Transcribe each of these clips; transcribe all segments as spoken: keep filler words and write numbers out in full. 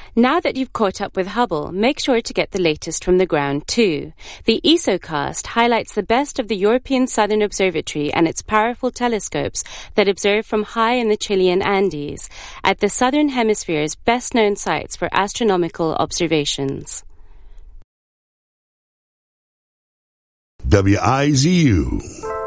Now that you've caught up with Hubble, make sure to get the latest from the ground too. The ESOcast highlights the best of the European Southern Observatory and its powerful telescopes that observe from high in the Chilean Andes, at the Southern Hemisphere's best-known sites for astronomical observations. W I Z U.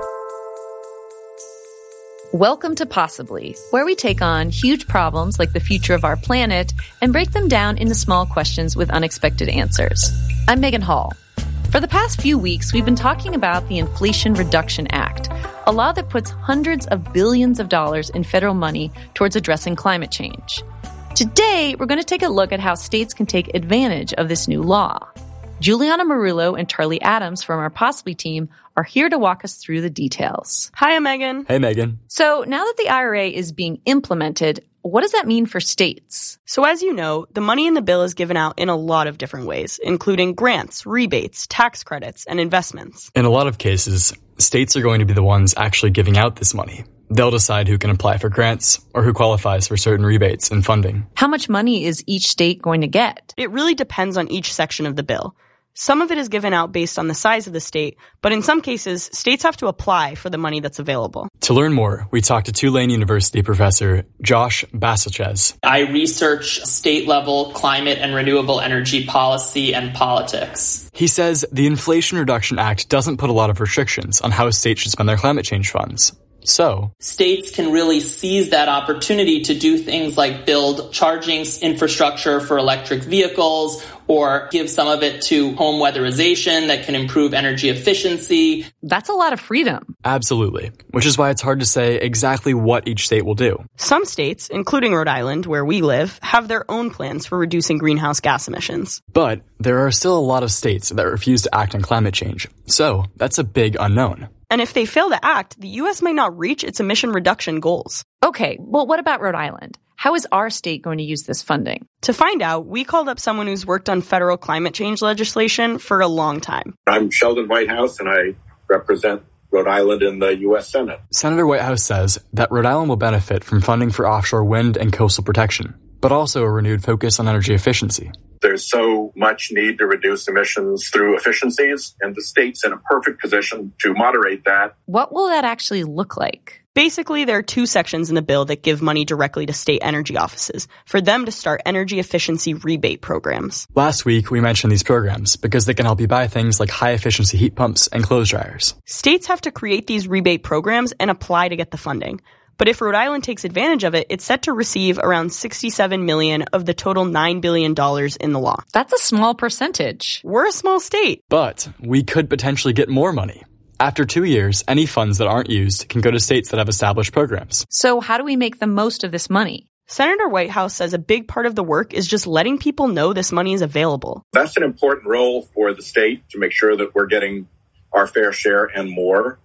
Welcome to Possibly, where we take on huge problems like the future of our planet and break them down into small questions with unexpected answers. I'm Megan Hall. For the past few weeks, we've been talking about the Inflation Reduction Act, a law that puts hundreds of billions of dollars in federal money towards addressing climate change. Today, we're going to take a look at how states can take advantage of this new law. Juliana Marullo and Charlie Adams from our Possibly team are here to walk us through the details. Hi, I'm Megan. Hey, Megan. So now that the I R A is being implemented, what does that mean for states? So as you know, the money in the bill is given out in a lot of different ways, including grants, rebates, tax credits, and investments. In a lot of cases, states are going to be the ones actually giving out this money. They'll decide who can apply for grants or who qualifies for certain rebates and funding. How much money is each state going to get? It really depends on each section of the bill. Some of it is given out based on the size of the state, but in some cases, states have to apply for the money that's available. To learn more, we talked to Tulane University professor Josh Basilches. I research state-level climate and renewable energy policy and politics. He says the Inflation Reduction Act doesn't put a lot of restrictions on how states should spend their climate change funds. So, states can really seize that opportunity to do things like build charging infrastructure for electric vehicles or give some of it to home weatherization that can improve energy efficiency. That's a lot of freedom. Absolutely, which is why it's hard to say exactly what each state will do. Some states, including Rhode Island, where we live, have their own plans for reducing greenhouse gas emissions. But there are still a lot of states that refuse to act on climate change. So, that's a big unknown. And if they fail to act, the U S might not reach its emission reduction goals. Okay, well, what about Rhode Island? How is our state going to use this funding? To find out, we called up someone who's worked on federal climate change legislation for a long time. I'm Sheldon Whitehouse, and I represent Rhode Island in the U S Senate. Senator Whitehouse says that Rhode Island will benefit from funding for offshore wind and coastal protection, but also a renewed focus on energy efficiency. There's so much need to reduce emissions through efficiencies, and the state's in a perfect position to moderate that. What will that actually look like? Basically, there are two sections in the bill that give money directly to state energy offices for them to start energy efficiency rebate programs. Last week, we mentioned these programs because they can help you buy things like high-efficiency heat pumps and clothes dryers. States have to create these rebate programs and apply to get the funding. But if Rhode Island takes advantage of it, it's set to receive around sixty-seven million dollars of the total nine billion dollars in the law. That's a small percentage. We're a small state. But we could potentially get more money. After two years, any funds that aren't used can go to states that have established programs. So how do we make the most of this money? Senator Whitehouse says a big part of the work is just letting people know this money is available. That's an important role for the state to make sure that we're getting our fair share and more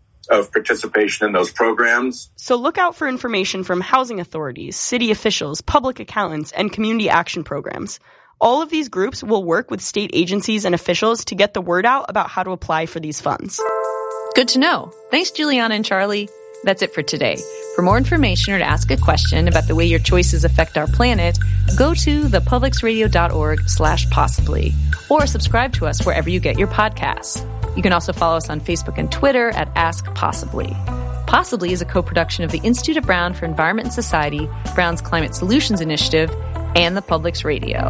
of participation in those programs. So look out for information from housing authorities, city officials, public accountants, and community action programs. All of these groups will work with state agencies and officials to get the word out about how to apply for these funds. Good to know. Thanks, Juliana and Charlie. That's it for today. For more information or to ask a question about the way your choices affect our planet, go to thepublicsradio.org slash possibly or subscribe to us wherever you get your podcasts. You can also follow us on Facebook and Twitter at Ask Possibly. Possibly is a co-production of the Institute of Brown for Environment and Society, Brown's Climate Solutions Initiative, and the Public's Radio.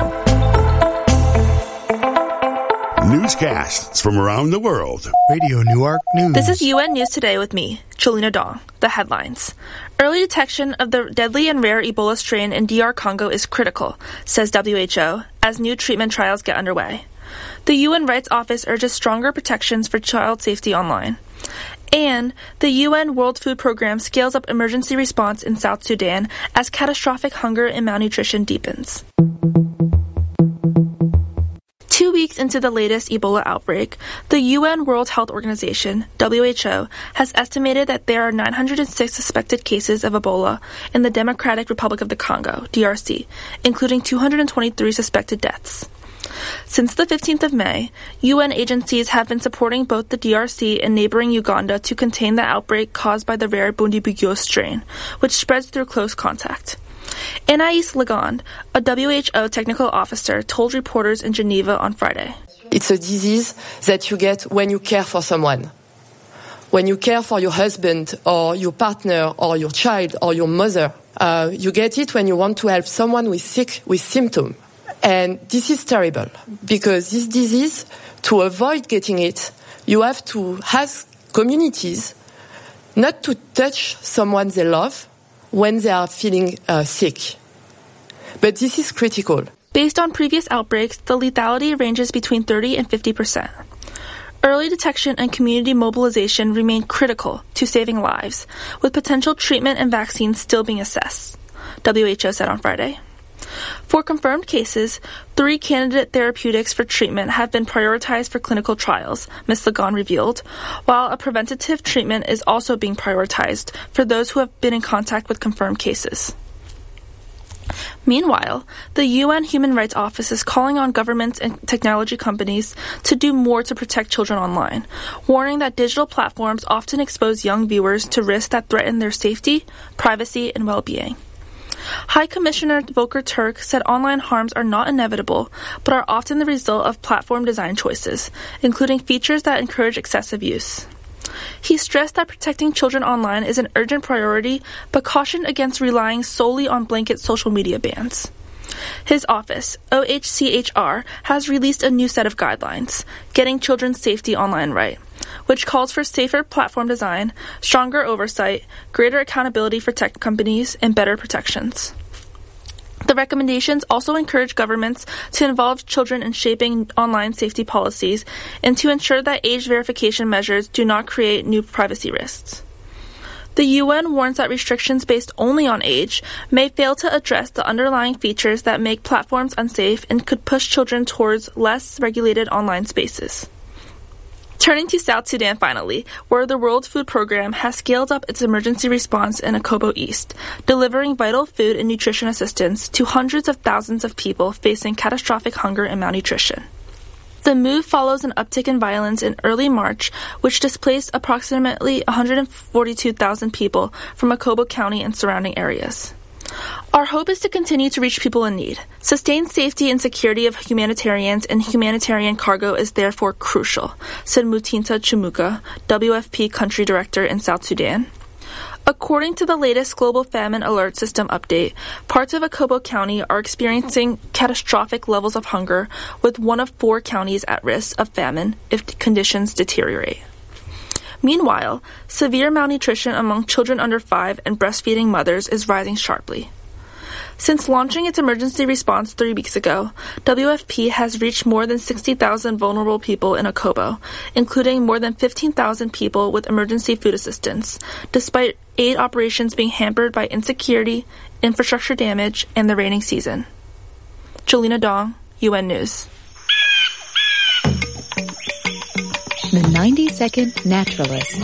Newscasts from around the world. Radio Newark News. This is U N News Today with me, Cholina Dong. The headlines. Early detection of the deadly and rare Ebola strain in D R Congo is critical, says W H O, as new treatment trials get underway. The U N Rights Office urges stronger protections for child safety online. And the U N World Food Program scales up emergency response in South Sudan as catastrophic hunger and malnutrition deepens. Two weeks into the latest Ebola outbreak, the U N World Health Organization, W H O, has estimated that there are nine hundred six suspected cases of Ebola in the Democratic Republic of the Congo, D R C, including two hundred twenty-three suspected deaths. Since the fifteenth of May, U N agencies have been supporting both the D R C and neighboring Uganda to contain the outbreak caused by the rare Bundibugyo strain, which spreads through close contact. Anaïs Legond, a W H O technical officer, told reporters in Geneva on Friday. It's a disease that you get when you care for someone. When you care for your husband or your partner or your child or your mother, uh, you get it when you want to help someone who is sick with symptoms. And this is terrible because this disease, to avoid getting it, you have to ask communities not to touch someone they love when they are feeling uh, sick. But this is critical. Based on previous outbreaks, the lethality ranges between thirty and fifty percent. Early detection and community mobilization remain critical to saving lives, with potential treatment and vaccines still being assessed, W H O said on Friday. For confirmed cases, three candidate therapeutics for treatment have been prioritized for clinical trials, Miz Legond revealed, while a preventative treatment is also being prioritized for those who have been in contact with confirmed cases. Meanwhile, the U N Human Rights Office is calling on governments and technology companies to do more to protect children online, warning that digital platforms often expose young viewers to risks that threaten their safety, privacy, and well-being. High Commissioner Volker Turk said online harms are not inevitable, but are often the result of platform design choices, including features that encourage excessive use. He stressed that protecting children online is an urgent priority, but cautioned against relying solely on blanket social media bans. His office, O H C H R, has released a new set of guidelines, Getting Children's Safety Online Right, which calls for safer platform design, stronger oversight, greater accountability for tech companies, and better protections. The recommendations also encourage governments to involve children in shaping online safety policies and to ensure that age verification measures do not create new privacy risks. The U N warns that restrictions based only on age may fail to address the underlying features that make platforms unsafe and could push children towards less regulated online spaces. Turning to South Sudan finally, where the World Food Program has scaled up its emergency response in Akobo East, delivering vital food and nutrition assistance to hundreds of thousands of people facing catastrophic hunger and malnutrition. The move follows an uptick in violence in early March, which displaced approximately one hundred forty-two thousand people from Akobo County and surrounding areas. Our hope is to continue to reach people in need. Sustained safety and security of humanitarians and humanitarian cargo is therefore crucial, said Mutinta Chimuka, W F P country director in South Sudan. According to the latest Global Famine Alert System update, parts of Akobo County are experiencing catastrophic levels of hunger, with one of four counties at risk of famine if conditions deteriorate. Meanwhile, severe malnutrition among children under five and breastfeeding mothers is rising sharply. Since launching its emergency response three weeks ago, W F P has reached more than sixty thousand vulnerable people in Akobo, including more than fifteen thousand people with emergency food assistance, despite aid operations being hampered by insecurity, infrastructure damage, and the rainy season. Jolina Dong, U N News. The ninety second Naturalist.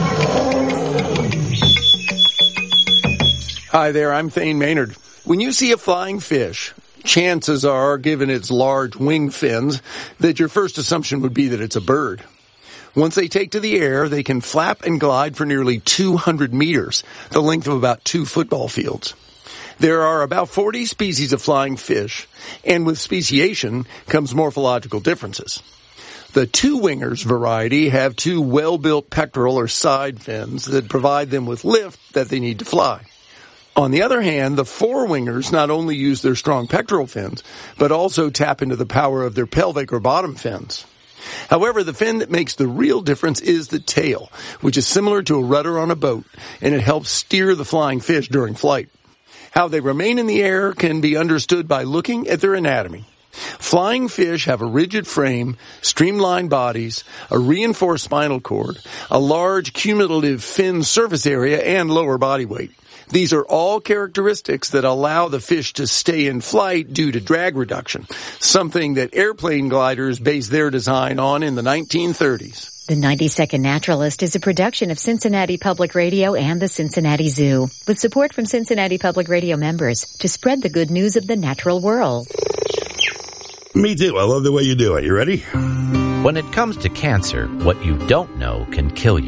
Hi there, I'm Thane Maynard. When you see a flying fish, chances are, given its large wing fins, that your first assumption would be that it's a bird. Once they take to the air, they can flap and glide for nearly two hundred meters, the length of about two football fields. There are about forty species of flying fish, and with speciation comes morphological differences. The two-wingers variety have two well-built pectoral or side fins that provide them with lift that they need to fly. On the other hand, the four-wingers not only use their strong pectoral fins, but also tap into the power of their pelvic or bottom fins. However, the fin that makes the real difference is the tail, which is similar to a rudder on a boat, and it helps steer the flying fish during flight. How they remain in the air can be understood by looking at their anatomy. Flying fish have a rigid frame, streamlined bodies, a reinforced spinal cord, a large cumulative fin surface area, and lower body weight. These are all characteristics that allow the fish to stay in flight due to drag reduction, something that airplane gliders based their design on in the nineteen thirties. The ninety second Naturalist is a production of Cincinnati Public Radio and the Cincinnati Zoo, with support from Cincinnati Public Radio members to spread the good news of the natural world. Me too. I love the way you do it. You ready? When it comes to cancer, what you don't know can kill you.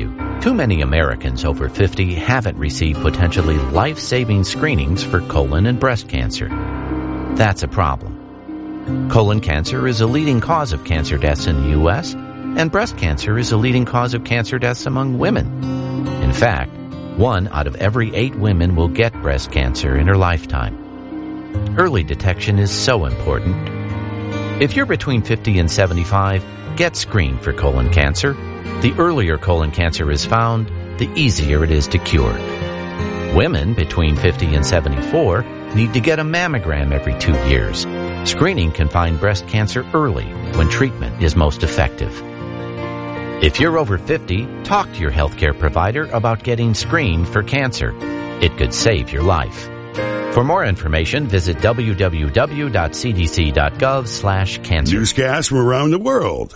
Too many Americans over fifty haven't received potentially life-saving screenings for colon and breast cancer. That's a problem. Colon cancer is a leading cause of cancer deaths in the U S, and breast cancer is a leading cause of cancer deaths among women. In fact, one out of every eight women will get breast cancer in her lifetime. Early detection is so important. If you're between fifty and seventy-five, get screened for colon cancer. The earlier colon cancer is found, the easier it is to cure. Women between fifty and seventy-four need to get a mammogram every two years. Screening can find breast cancer early when treatment is most effective. If you're over fifty, talk to your healthcare provider about getting screened for cancer. It could save your life. For more information, visit w w w dot c d c dot gov slash cancer. Newscasts from around the world.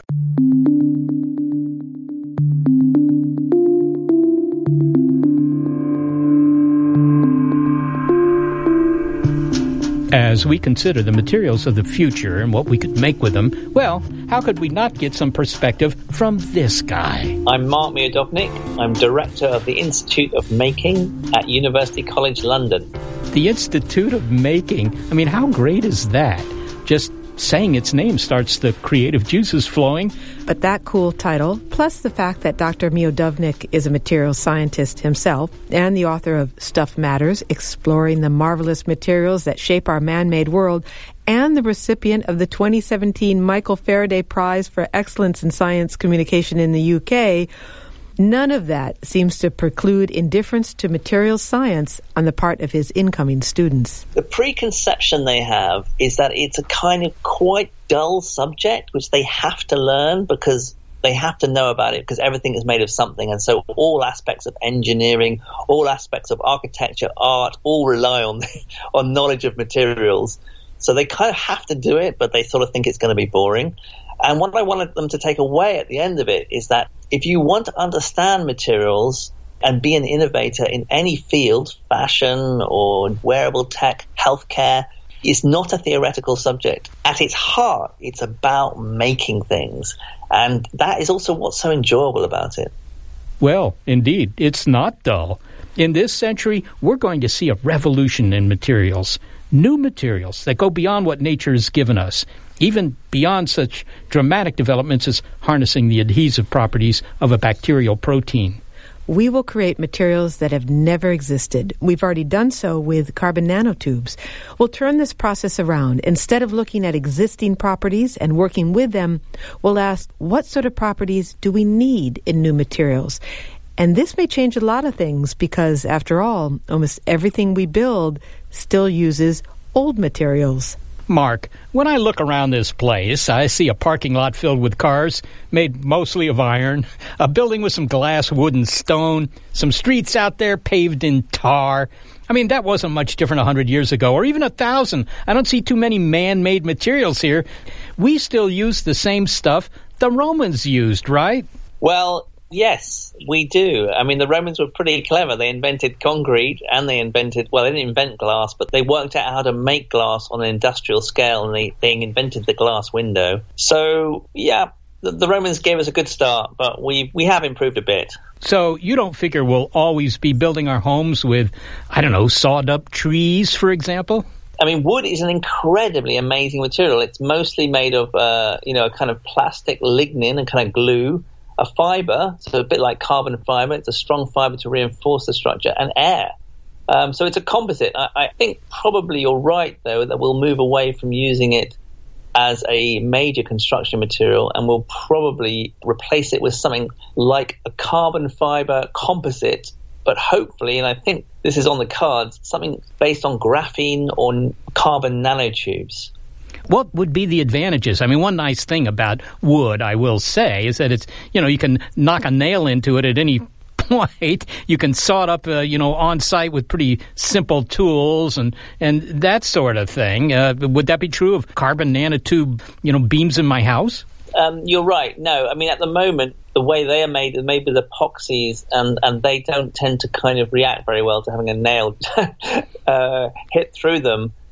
As we consider the materials of the future and what we could make with them, well, how could we not get some perspective from this guy? I'm Mark Miodownik. I'm director of the Institute of Making at University College London. The Institute of Making? I mean, how great is that? Just saying its name starts the creative juices flowing. But that cool title, plus the fact that Doctor Miodownik is a materials scientist himself and the author of Stuff Matters, Exploring the Marvelous Materials That Shape Our Man-Made World, and the recipient of the twenty seventeen Michael Faraday Prize for Excellence in Science Communication in the U K, none of that seems to preclude indifference to materials science on the part of his incoming students. The preconception they have is that it's a kind of quite dull subject which they have to learn because they have to know about it because everything is made of something, and so all aspects of engineering, all aspects of architecture, art, all rely on on knowledge of materials. So they kind of have to do it, but they sort of think it's going to be boring. And what I wanted them to take away at the end of it is that if you want to understand materials and be an innovator in any field, fashion or wearable tech, healthcare, it's not a theoretical subject. At its heart, it's about making things. And that is also what's so enjoyable about it. Well, indeed, it's not dull. In this century, we're going to see a revolution in materials. New materials that go beyond what nature has given us, even beyond such dramatic developments as harnessing the adhesive properties of a bacterial protein. We will create materials that have never existed. We've already done so with carbon nanotubes. We'll turn this process around. Instead of looking at existing properties and working with them, we'll ask, what sort of properties do we need in new materials? And this may change a lot of things because, after all, almost everything we build still uses old materials. Mark, when I look around this place, I see a parking lot filled with cars made mostly of iron, a building with some glass, wood, and stone, some streets out there paved in tar. I mean, that wasn't much different a hundred years ago, or even a thousand. I don't see too many man-made materials here. We still use the same stuff the Romans used, right? Well, yes, we do. I mean, the Romans were pretty clever. They invented concrete and they invented, well, they didn't invent glass, but they worked out how to make glass on an industrial scale, and they, they invented the glass window. So, yeah, the, the Romans gave us a good start, but we, we have improved a bit. So you don't figure we'll always be building our homes with, I don't know, sawed-up trees, for example? I mean, wood is an incredibly amazing material. It's mostly made of, uh, you know, a kind of plastic lignin and kind of glue, a fiber, so a bit like carbon fiber. It's a strong fiber to reinforce the structure, and air. Um, so it's a composite. I, I think probably you're right, though, that we'll move away from using it as a major construction material, and we'll probably replace it with something like a carbon fiber composite, but hopefully, and I think this is on the cards, something based on graphene or carbon nanotubes. What would be the advantages? I mean, one nice thing about wood, I will say, is that it's, you know, you can knock a nail into it at any point. You can saw it up, uh, you know, on site with pretty simple tools and, and that sort of thing. Uh, would that be true of carbon nanotube, you know, beams in my house? Um, you're right. No, I mean, at the moment, the way they are made, they're made with epoxies, and, and they don't tend to kind of react very well to having a nail uh, hit through them.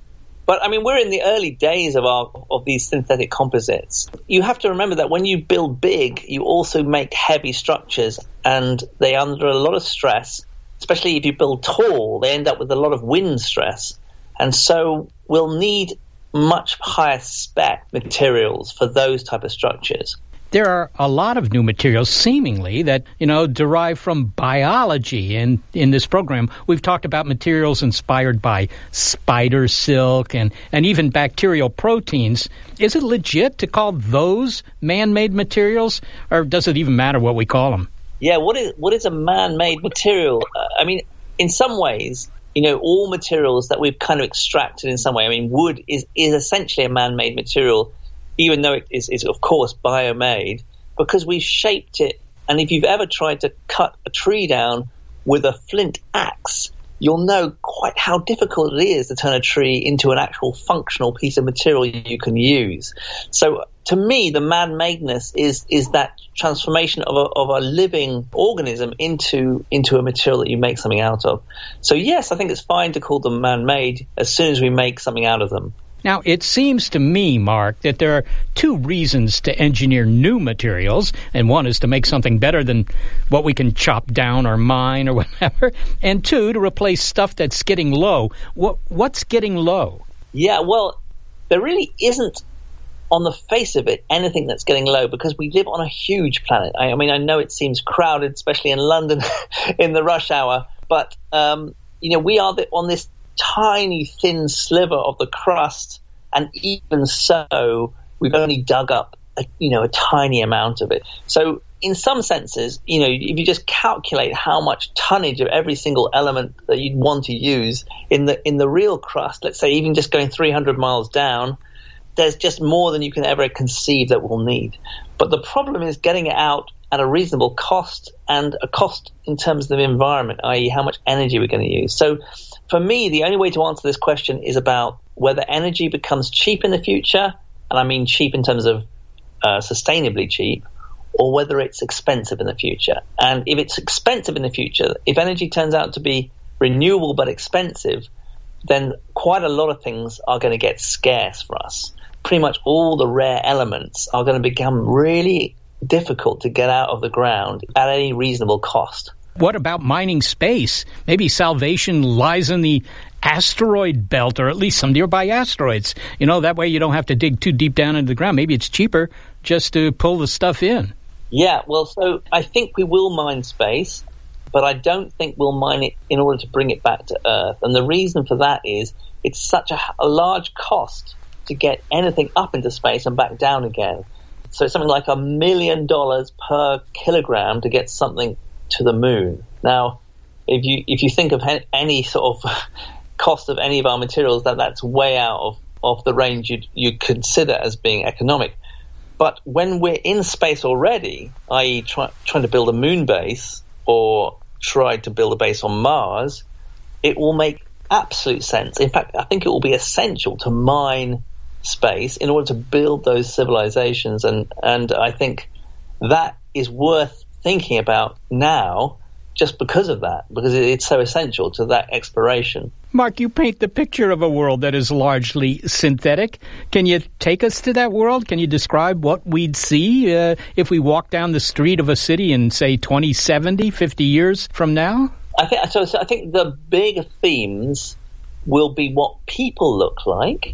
But, I mean, we're in the early days of our of these synthetic composites. You have to remember that when you build big, you also make heavy structures, and they're under a lot of stress. Especially if you build tall, they end up with a lot of wind stress. And so we'll need much higher spec materials for those type of structures. There are a lot of new materials, seemingly, that, you know, derive from biology. And in this program, we've talked about materials inspired by spider silk and, and even bacterial proteins. Is it legit to call those man-made materials, or does it even matter what we call them? Yeah, what is what is a man-made material? Uh, I mean, in some ways, you know, all materials that we've kind of extracted in some way. I mean, wood is, is essentially a man-made material, even though it is, is, of course, bio-made, because we've shaped it. And if you've ever tried to cut a tree down with a flint axe, you'll know quite how difficult it is to turn a tree into an actual functional piece of material you can use. So to me, the man-madeness is is that transformation of a, of a living organism into into a material that you make something out of. So yes, I think it's fine to call them man-made as soon as we make something out of them. Now, it seems to me, Mark, that there are two reasons to engineer new materials, and one is to make something better than what we can chop down or mine or whatever, and two, to replace stuff that's getting low. What What's getting low? Yeah, well, there really isn't, on the face of it, anything that's getting low, because we live on a huge planet. I, I mean, I know it seems crowded, especially in London in the rush hour, but, um, you know, we are the, on this tiny thin sliver of the crust, and even so we've only dug up a, you know a tiny amount of it. So in some senses, you know if you just calculate how much tonnage of every single element that you'd want to use in the in the real crust, let's say even just going three hundred miles down, there's just more than you can ever conceive that we'll need. But the problem is getting it out at a reasonable cost, and a cost in terms of the environment, that is how much energy we're going to use. So for me, the only way to answer this question is about whether energy becomes cheap in the future, and I mean cheap in terms of uh, sustainably cheap, or whether it's expensive in the future. And if it's expensive in the future, if energy turns out to be renewable but expensive, then quite a lot of things are going to get scarce for us. Pretty much all the rare elements are going to become really difficult to get out of the ground at any reasonable cost. What about mining space? Maybe salvation lies in the asteroid belt, or at least some nearby asteroids. You know, that way you don't have to dig too deep down into the ground. Maybe it's cheaper just to pull the stuff in. Yeah, well, so I think we will mine space, but I don't think we'll mine it in order to bring it back to Earth. And the reason for that is it's such a, a large cost to get anything up into space and back down again. So it's something like a million dollars per kilogram to get something to the moon. Now, if you if you think of any sort of cost of any of our materials, that that's way out of, of the range you'd, you'd consider as being economic. But when we're in space already, that is try, trying to build a moon base or try to build a base on Mars, it will make absolute sense. In fact, I think it will be essential to mine space in order to build those civilizations. And, and I think that is worth thinking about now just because of that, because it's so essential to that exploration. Mark, you paint the picture of a world that is largely synthetic. Can you take us to that world? Can you describe what we'd see uh, if we walk down the street of a city in, say, twenty seventy, fifty years from now? I think so, so I think the big themes will be what people look like.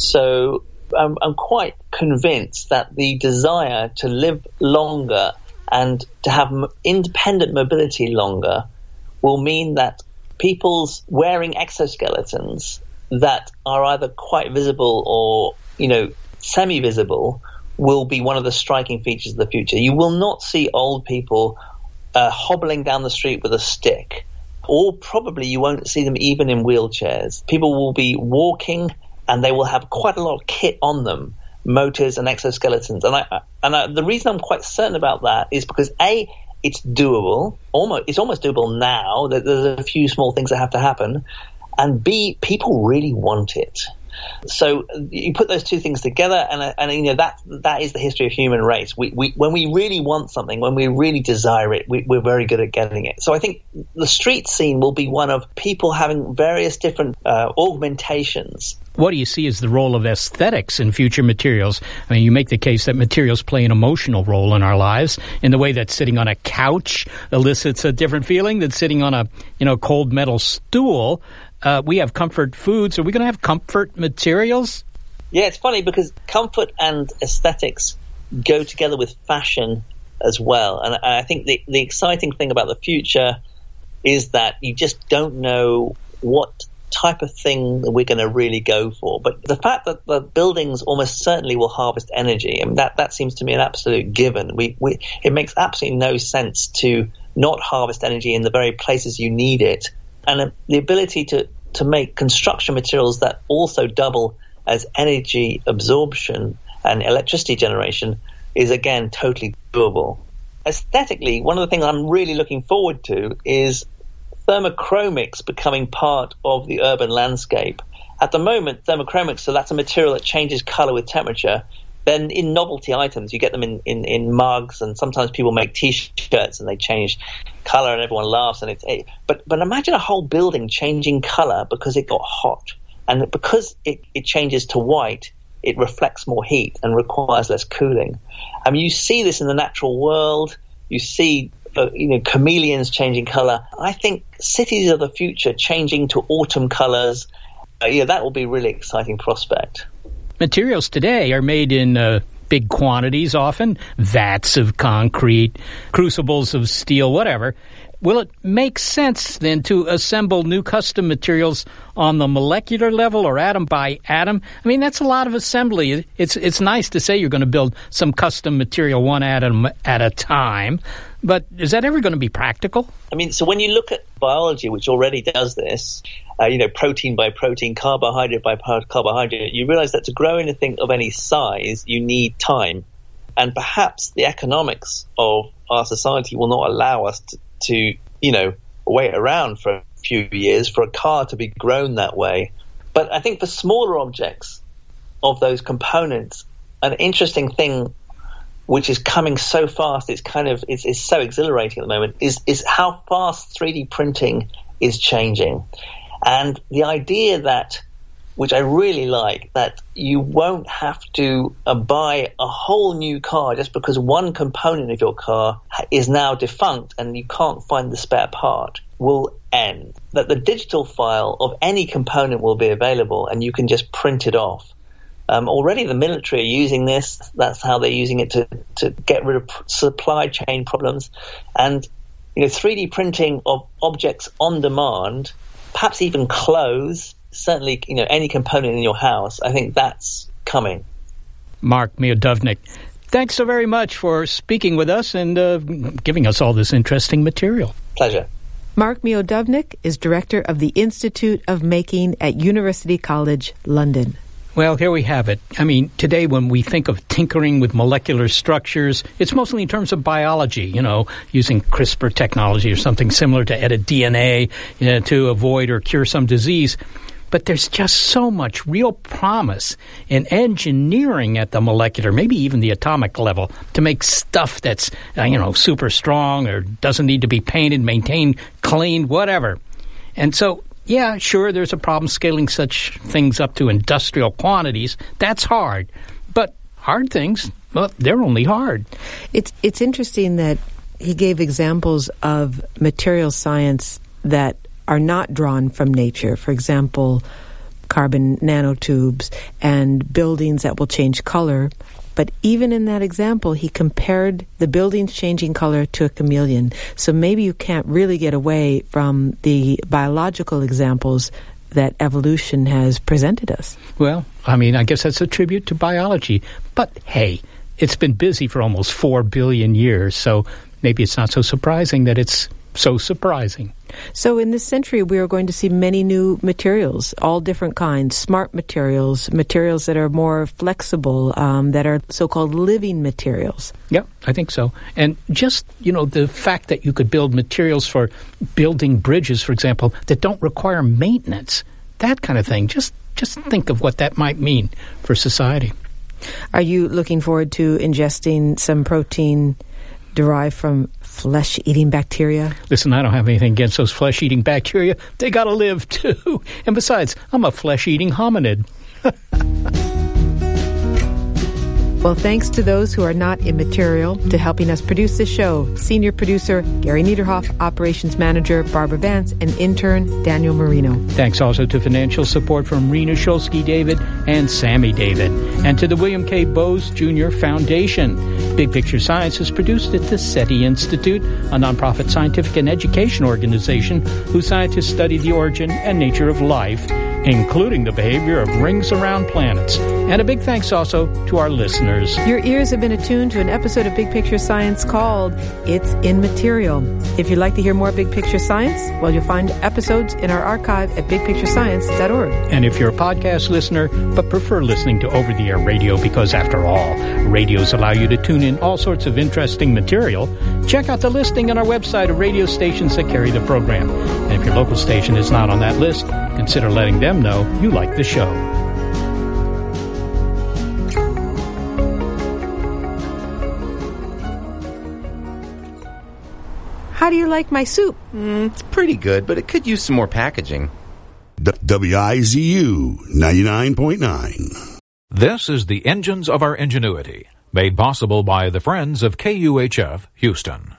So I'm, I'm quite convinced that the desire to live longer and to have independent mobility longer will mean that people's wearing exoskeletons that are either quite visible or, you know, semi-visible will be one of the striking features of the future. You will not see old people uh, hobbling down the street with a stick, or probably you won't see them even in wheelchairs. People will be walking and they will have quite a lot of kit on them, motors and exoskeletons. And I, and I, the reason I'm quite certain about that is because A, it's doable. Almost, it's almost doable now. There's a few small things that have to happen. And B, people really want it. So you put those two things together, and and you know that that is the history of human race. We we when we really want something, when we really desire it, we, we're very good at getting it. So I think the street scene will be one of people having various different uh, augmentations what do you see as the role of aesthetics in future materials? I mean, you make the case that materials play an emotional role in our lives in the way that sitting on a couch elicits a different feeling than sitting on a, you know, cold metal stool. Uh, we have comfort foods. Are we going to have comfort materials? Yeah, it's funny because comfort and aesthetics go together with fashion as well. And I think the, the exciting thing about the future is that you just don't know what type of thing that we're going to really go for. But the fact that the buildings almost certainly will harvest energy, I mean, that, that seems to me an absolute given. We, we, it makes absolutely no sense to not harvest energy in the very places you need it. And uh, the ability to, to make construction materials that also double as energy absorption and electricity generation is, again, totally doable. Aesthetically, one of the things I'm really looking forward to is thermochromics becoming part of the urban landscape. At the moment, thermochromics, so that's a material that changes color with temperature. Then in novelty items, you get them in, in, in mugs, and sometimes people make T-shirts and they change color and everyone laughs. And it's it, but but imagine a whole building changing color because it got hot. And because it, it changes to white, it reflects more heat and requires less cooling. I mean, you see this in the natural world. You see Uh, you know, chameleons changing color. I think cities of the future changing to autumn colors. Uh, yeah, that will be a really exciting prospect. Materials today are made in uh, big quantities, often vats of concrete, crucibles of steel, whatever. Will it make sense then to assemble new custom materials on the molecular level or atom by atom? I mean, that's a lot of assembly. It's it's nice to say you're going to build some custom material one atom at a time, but is that ever going to be practical? I mean, so when you look at biology, which already does this, uh, you know, protein by protein, carbohydrate by carbohydrate, you realize that to grow anything of any size, you need time. And perhaps the economics of our society will not allow us to to, you know, wait around for a few years for a car to be grown that way. But I think for smaller objects of those components, an interesting thing which is coming so fast, it's kind of, it's, it's so exhilarating at the moment, is, is how fast three D printing is changing. And the idea that, which I really like, that you won't have to uh, buy a whole new car just because one component of your car is now defunct and you can't find the spare part, will end. That the digital file of any component will be available and you can just print it off. Um, already the military are using this. That's how they're using it to, to get rid of supply chain problems. And, you know, three D printing of objects on demand, perhaps even clothes, certainly, you know, any component in your house, I think that's coming. Mark Miodownik, thanks so very much for speaking with us and uh, giving us all this interesting material. Pleasure. Mark Miodownik is director of the Institute of Making at University College London. Well, here we have it. I mean, today when we think of tinkering with molecular structures, it's mostly in terms of biology, you know, using CRISPR technology or something similar to edit D N A, you know, to avoid or cure some disease. But there's just so much real promise in engineering at the molecular, maybe even the atomic level, to make stuff that's, uh, you know, super strong or doesn't need to be painted, maintained, cleaned, whatever. And so, yeah, sure, there's a problem scaling such things up to industrial quantities. That's hard. But hard things, well, they're only hard. It's it's interesting that he gave examples of material science that are not drawn from nature. For example, carbon nanotubes and buildings that will change color. But even in that example, he compared the buildings changing color to a chameleon. So maybe you can't really get away from the biological examples that evolution has presented us. Well, I mean, I guess that's a tribute to biology. But hey, it's been busy for almost four billion years, so maybe it's not so surprising that it's so surprising. So in this century, we are going to see many new materials, all different kinds, smart materials, materials that are more flexible, um, that are so-called living materials. Yeah, I think so. And just, you know, the fact that you could build materials for building bridges, for example, that don't require maintenance, that kind of thing. Just, just think of what that might mean for society. Are you looking forward to ingesting some protein derived from flesh-eating bacteria? Listen, I don't have anything against those flesh-eating bacteria. They got to live, too. And besides, I'm a flesh-eating hominid. Well, thanks to those who are not immaterial to helping us produce this show. Senior producer Gary Niederhoff, operations manager Barbara Vance, and intern Daniel Marino. Thanks also to financial support from Rena Shulsky David and Sammy David, and to the William K. Bowes Junior Foundation. Big Picture Science is produced at the SETI Institute, a nonprofit scientific and education organization whose scientists study the origin and nature of life, including the behavior of rings around planets. And a big thanks also to our listeners. Your ears have been attuned to an episode of Big Picture Science called It's Immaterial. If you'd like to hear more Big Picture Science, well, you'll find episodes in our archive at big picture science dot org. And if you're a podcast listener but prefer listening to over-the-air radio because, after all, radios allow you to tune in all sorts of interesting material, check out the listing on our website of radio stations that carry the program. And if your local station is not on that list, consider letting them know you like the show. How do you like my soup? Mm, it's pretty good, but it could use some more packaging. W I Z U ninety-nine point nine. This is the Engines of Our Ingenuity, made possible by the friends of K U H F Houston.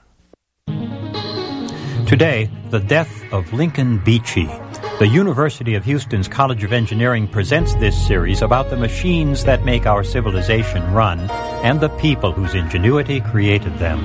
Today, the death of Lincoln Beachey. The University of Houston's College of Engineering presents this series about the machines that make our civilization run and the people whose ingenuity created them.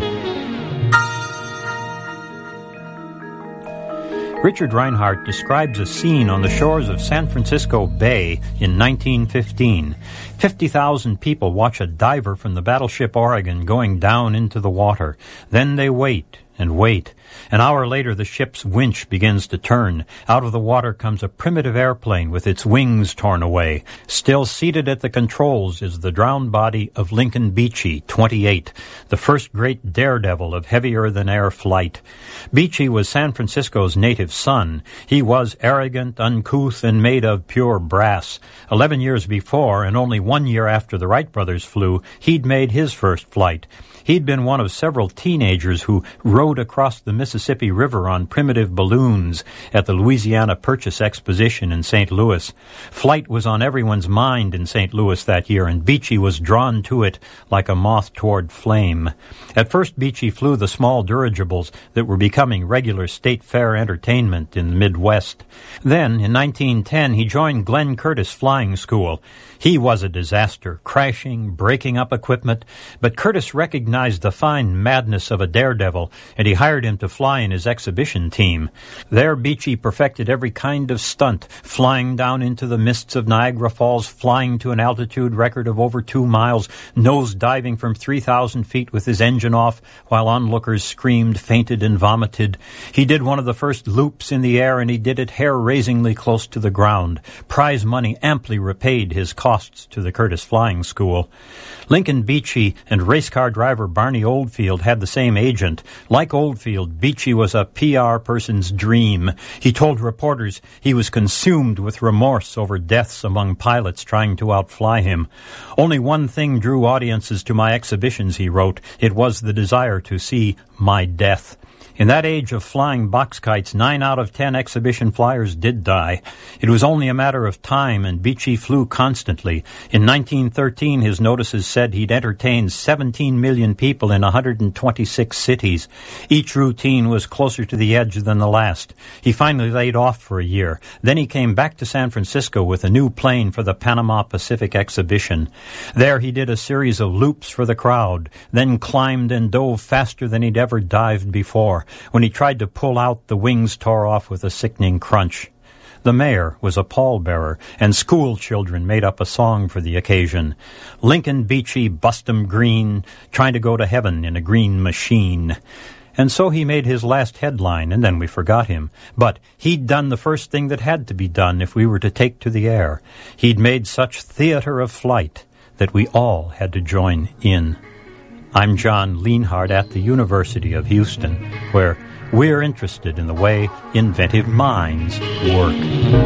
Richard Reinhardt describes a scene on the shores of San Francisco Bay in nineteen fifteen. fifty thousand people watch a diver from the battleship Oregon going down into the water. Then they wait and wait. An hour later, the ship's winch begins to turn. Out of the water comes a primitive airplane with its wings torn away. Still seated at the controls is the drowned body of Lincoln Beachey, twenty-eight, the first great daredevil of heavier-than-air flight. Beachey was San Francisco's native son. He was arrogant, uncouth, and made of pure brass. Eleven years before, and only one year after the Wright brothers flew, he'd made his first flight. He'd been one of several teenagers who rode across the Mississippi River on primitive balloons at the Louisiana Purchase Exposition in Saint Louis. Flight was on everyone's mind in Saint Louis that year, and Beachey was drawn to it like a moth toward flame. At first, Beachey flew the small dirigibles that were becoming regular state fair entertainment in the Midwest. Then, in nineteen ten, he joined Glenn Curtiss Flying School. He was a disaster, crashing, breaking up equipment, but Curtiss recognized the fine madness of a daredevil, and he hired him to fly in his exhibition team. There, Beachey perfected every kind of stunt, flying down into the mists of Niagara Falls, flying to an altitude record of over two miles, nose diving from three thousand feet with his engine off, while onlookers screamed, fainted, and vomited. He did one of the first loops in the air, and he did it hair-raisingly close to the ground. Prize money amply repaid his costs to the Curtiss Flying School. Lincoln Beachey and race car driver Barney Oldfield had the same agent. Like Oldfield, Beachey was a P R person's dream. He told reporters he was consumed with remorse over deaths among pilots trying to outfly him. Only one thing drew audiences to my exhibitions, he wrote. It was the desire to see my death. In that age of flying box kites, nine out of ten exhibition flyers did die. It was only a matter of time, and Beachey flew constantly. In nineteen thirteen, his notices said he'd entertained seventeen million people in one hundred twenty-six cities. Each routine was closer to the edge than the last. He finally laid off for a year. Then he came back to San Francisco with a new plane for the Panama Pacific Exhibition. There he did a series of loops for the crowd, then climbed and dove faster than he'd ever dived before. When he tried to pull out, the wings tore off with a sickening crunch. The mayor was a pallbearer, and school children made up a song for the occasion. Lincoln Beachey bust 'em green, trying to go to heaven in a green machine. And so he made his last headline, and then we forgot him. But he'd done the first thing that had to be done if we were to take to the air. He'd made such theater of flight that we all had to join in. I'm John Lienhardt at the University of Houston, where we're interested in the way inventive minds work.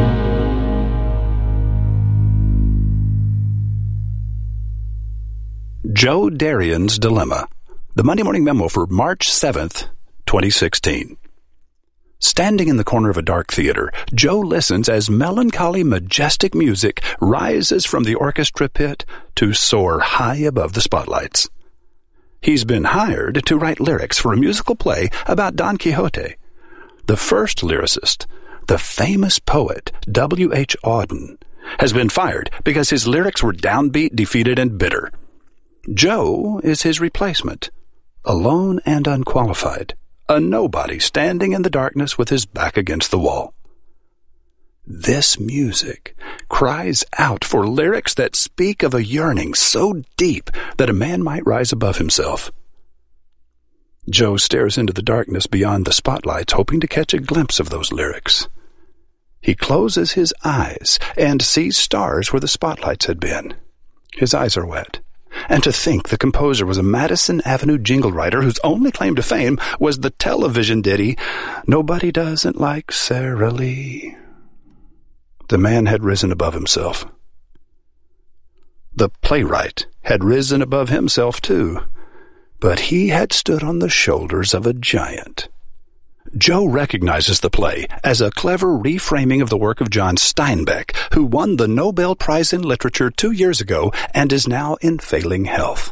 Joe Darian's Dilemma, the Monday Morning Memo for March seventh, twenty sixteen. Standing in the corner of a dark theater, Joe listens as melancholy, majestic music rises from the orchestra pit to soar high above the spotlights. He's been hired to write lyrics for a musical play about Don Quixote. The first lyricist, the famous poet W H Auden, has been fired because his lyrics were downbeat, defeated, and bitter. Joe is his replacement, alone and unqualified, a nobody standing in the darkness with his back against the wall. This music cries out for lyrics that speak of a yearning so deep that a man might rise above himself. Joe stares into the darkness beyond the spotlights, hoping to catch a glimpse of those lyrics. He closes his eyes and sees stars where the spotlights had been. His eyes are wet. And to think the composer was a Madison Avenue jingle writer whose only claim to fame was the television ditty, "Nobody Doesn't Like Sara Lee." The man had risen above himself. The playwright had risen above himself, too, but he had stood on the shoulders of a giant. Joe recognizes the play as a clever reframing of the work of John Steinbeck, who won the Nobel Prize in Literature two years ago and is now in failing health.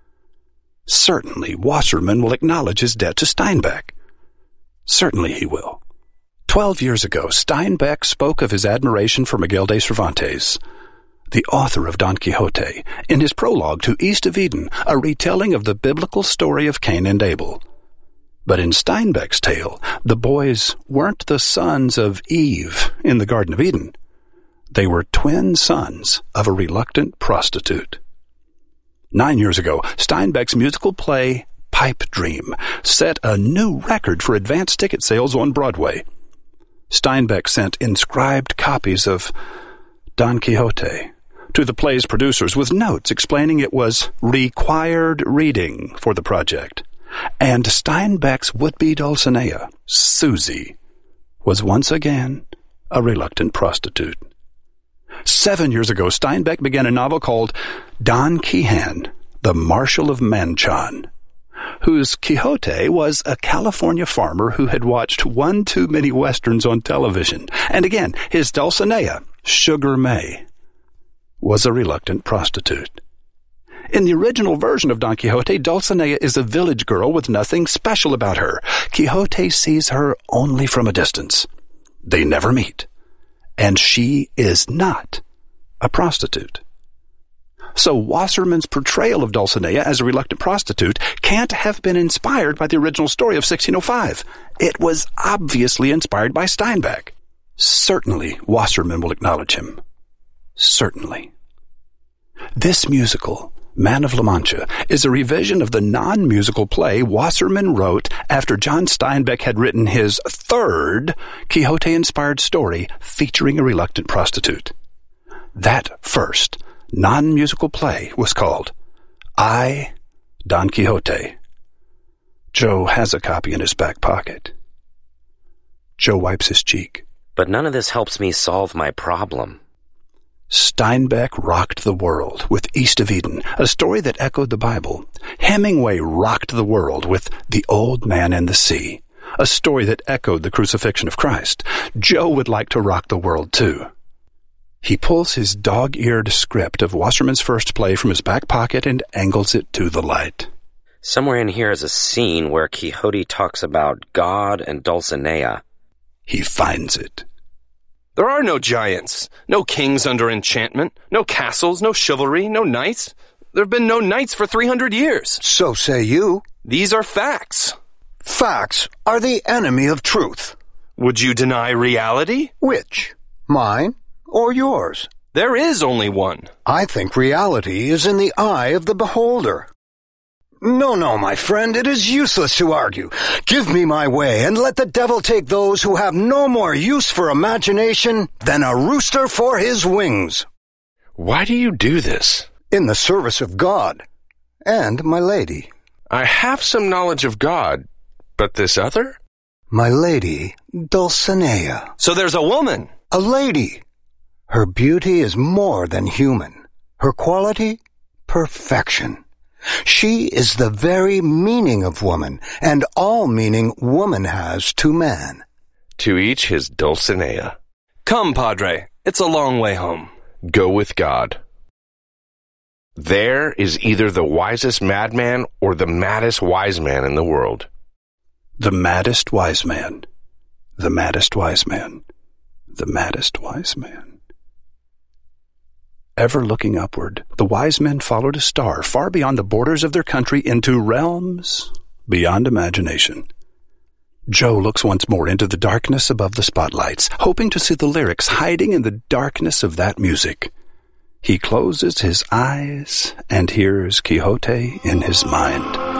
Certainly, Wasserman will acknowledge his debt to Steinbeck. Certainly he will. Twelve years ago, Steinbeck spoke of his admiration for Miguel de Cervantes, the author of Don Quixote, in his prologue to East of Eden, a retelling of the biblical story of Cain and Abel. But in Steinbeck's tale, the boys weren't the sons of Eve in the Garden of Eden. They were twin sons of a reluctant prostitute. Nine years ago, Steinbeck's musical play, Pipe Dream, set a new record for advance ticket sales on Broadway. Steinbeck sent inscribed copies of Don Quixote to the play's producers with notes explaining it was required reading for the project. And Steinbeck's would-be Dulcinea, Susie, was once again a reluctant prostitute. Seven years ago, Steinbeck began a novel called Don Quixan, the Marshal of Manchan, whose Quixote was a California farmer who had watched one too many westerns on television. And again, his Dulcinea, Sugar May, was a reluctant prostitute. In the original version of Don Quixote, Dulcinea is a village girl with nothing special about her. Quixote sees her only from a distance. They never meet. And she is not a prostitute. So Wasserman's portrayal of Dulcinea as a reluctant prostitute can't have been inspired by the original story of sixteen oh five. It was obviously inspired by Steinbeck. Certainly Wasserman will acknowledge him. Certainly. This musical, Man of La Mancha, is a revision of the non-musical play Wasserman wrote after John Steinbeck had written his third Quixote-inspired story featuring a reluctant prostitute. That first non-musical play was called I, Don Quixote. Joe has a copy in his back pocket. Joe wipes his cheek. But none of this helps me solve my problem. Steinbeck rocked the world with East of Eden, a story that echoed the Bible. Hemingway rocked the world with The Old Man and the Sea, a story that echoed the crucifixion of Christ. Joe would like to rock the world, too. He pulls his dog-eared script of Wasserman's first play from his back pocket and angles it to the light. Somewhere in here is a scene where Quixote talks about God and Dulcinea. He finds it. There are no giants, no kings under enchantment, no castles, no chivalry, no knights. There have been no knights for three hundred years. So say you. These are facts. Facts are the enemy of truth. Would you deny reality? Which? Mine or yours? There is only one. I think reality is in the eye of the beholder. No, no, my friend, it is useless to argue. Give me my way, and let the devil take those who have no more use for imagination than a rooster for his wings. Why do you do this? In the service of God and my lady. I have some knowledge of God, but this other? My lady, Dulcinea. So there's a woman. A lady. Her beauty is more than human. Her quality, perfection. She is the very meaning of woman, and all meaning woman has to man. To each his Dulcinea. Come, Padre, it's a long way home. Go with God. There is either the wisest madman or the maddest wise man in the world. The maddest wise man. The maddest wise man. The maddest wise man. Ever looking upward, the wise men followed a star far beyond the borders of their country into realms beyond imagination. Joe looks once more into the darkness above the spotlights, hoping to see the lyrics hiding in the darkness of that music. He closes his eyes and hears Quixote in his mind.